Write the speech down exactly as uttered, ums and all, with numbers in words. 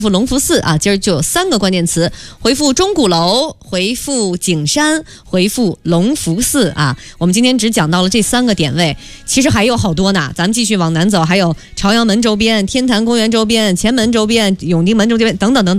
回复隆福寺啊，今儿就有三个关键词，回复钟鼓楼，回复景山，回复隆福寺啊。我们今天只讲到了这三个点位，其实还有好多呢。咱们继续往南走，还有朝阳门周边、天坛公园周边、前门周边、永定门周边等等等等。